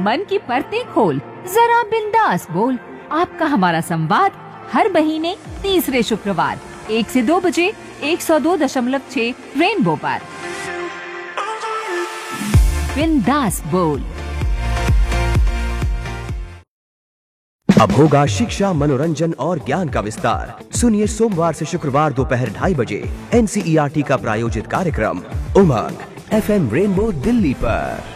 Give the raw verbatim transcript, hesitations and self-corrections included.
मन की परतें खोल, जरा बिंदास बोल। आपका हमारा संवाद हर महीने तीसरे शुक्रवार एक से दो बजे एक सौ दो दशमलव छह रेनबो पर। बिंदास बोल। अब होगा शिक्षा, मनोरंजन और ज्ञान का विस्तार। सुनिए सोमवार से शुक्रवार दोपहर ढाई बजे N C E R T का प्रायोजित कार्यक्रम उमंग एफ एम रेनबो दिल्ली पर।